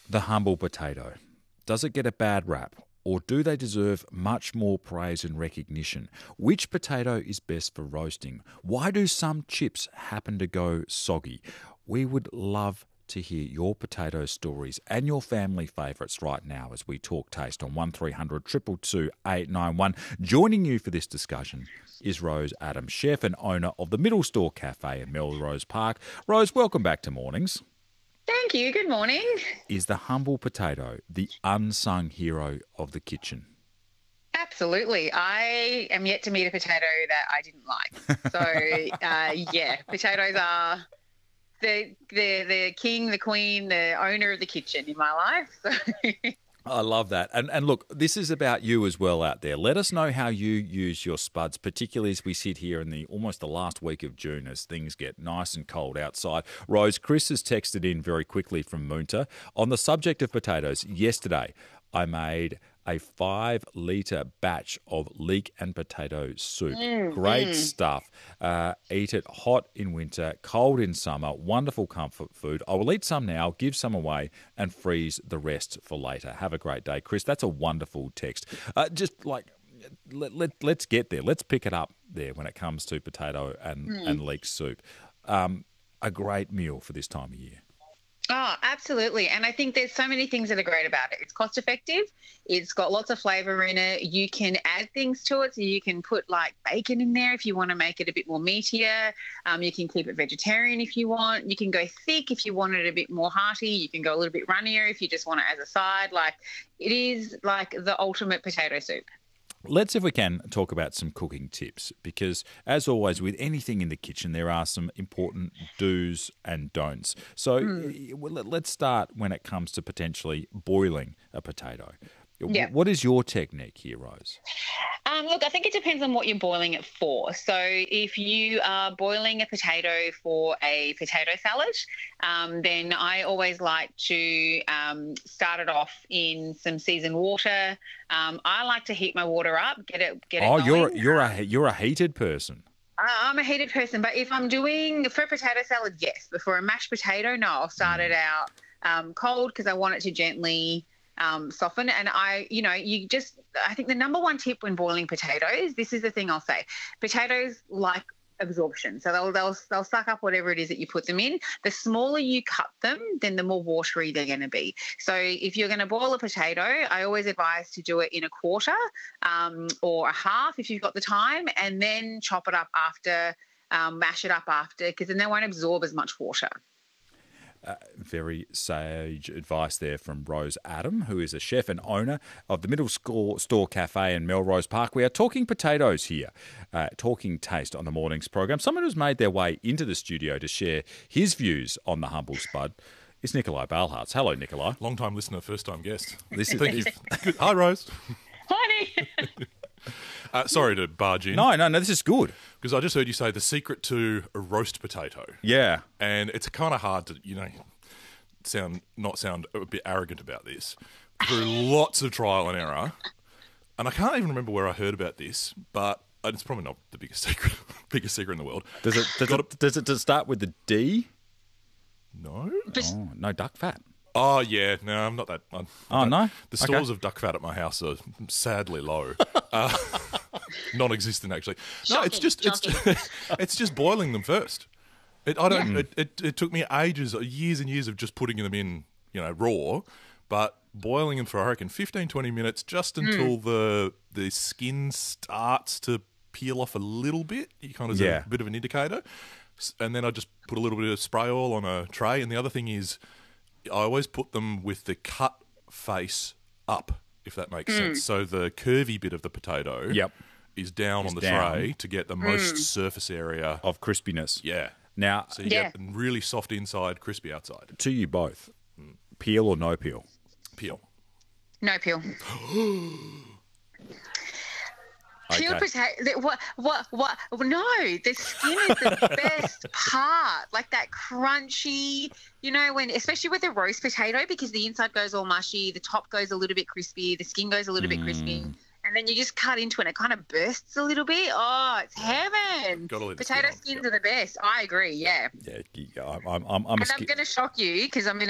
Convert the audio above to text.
The humble potato. Does it get a bad rap? Or do they deserve much more praise and recognition? Which potato is best for roasting? Why do some chips happen to go soggy? We would love to hear your potato stories and your family favourites right now as we talk taste on 1300 222 891. Joining you for this discussion is Rose Adams, chef and owner of the Middle Store Cafe in Melrose Park. Rose, welcome back to Mornings. Thank you. Good morning. Is the humble potato the unsung hero of the kitchen? Absolutely. I am yet to meet a potato that I didn't like. So, yeah, potatoes are the king, the queen, the owner of the kitchen in my life. So. I love that. And look, this is about you as well out there. Let us know how you use your spuds, particularly as we sit here in almost the last week of June as things get nice and cold outside. Rose, Chris has texted in very quickly from Moonta. On the subject of potatoes, yesterday I made a 5-litre batch of leek and potato soup. Great stuff. Eat it hot in winter, cold in summer, wonderful comfort food. I will eat some now, give some away, and freeze the rest for later. Have a great day, Chris. That's a wonderful text. Just like, let's get there. Let's pick it up there when it comes to potato and leek soup. A great meal for this time of year. Oh, absolutely. And I think there's so many things that are great about it. It's cost effective. It's got lots of flavour in it. You can add things to it. So you can put like bacon in there if you want to make it a bit more meatier. You can keep it vegetarian if you want. You can go thick if you want it a bit more hearty. You can go a little bit runnier if you just want it as a side. Like, it is like the ultimate potato soup. Let's, if we can, talk about some cooking tips because, as always, with anything in the kitchen, there are some important do's and don'ts. So let's start when it comes to potentially boiling a potato. Yeah. What is your technique here, Rose? Look, I think it depends on what you're boiling it for. So if you are boiling a potato for a potato salad, then I always like to start it off in some seasoned water. I like to heat my water up, get it going. You're a heated person. I'm a heated person, but if I'm doing for a potato salad, yes. But for a mashed potato, no. I'll start it out cold because I want it to gently soften. And I think the number one tip when boiling potatoes, this is the thing I'll say, potatoes like absorption. So they'll suck up whatever it is that you put them in. The smaller you cut them, then the more watery they're going to be. So if you're going to boil a potato, I always advise to do it in a quarter or a half if you've got the time, and then chop it up after, mash it up after, because then they won't absorb as much water. Very sage advice there from Rose Adam, who is a chef and owner of the Middle Store Cafe in Melrose Park. We are talking potatoes here, talking taste on the morning's program. Someone who's made their way into the studio to share his views on the humble spud is Nikolai Balharts. Hello, Nikolai. Long-time listener, first-time guest. Thank you. Hi, Rose. Honey. Sorry to barge in. No, this is good. Because I just heard you say the secret to a roast potato. Yeah. And it's kind of hard to, not sound a bit arrogant about this. Through lots of trial and error. And I can't even remember where I heard about this, but it's probably not the biggest secret in the world. Does it start with the D? No. No duck fat. Oh, yeah. No, I'm not that. No? The stores of duck fat at my house are sadly low. Non-existent, actually. No, it's just boiling them first. It took me years and years of just putting them in, raw, but boiling them for, I reckon, 15, 20 minutes just until the skin starts to peel off a little bit. You kind of a bit of an indicator. And then I just put a little bit of spray oil on a tray. And the other thing is, I always put them with the cut face up, if that makes sense. So the curvy bit of the potato is down on the tray to get the most surface area of crispiness. Yeah. Now, so you get really soft inside, crispy outside. To you both, peel or no peel? Peel. No peel. Peel potato. What? No, the skin is the best part. Like that crunchy, especially with a roast potato, because the inside goes all mushy, the top goes a little bit crispy, the skin goes a little bit crispy. And then you just cut into it and it kind of bursts a little bit. Oh, it's heaven. Potato skins are the best. I agree, yeah. Yeah, I'm going to shock you because I'm in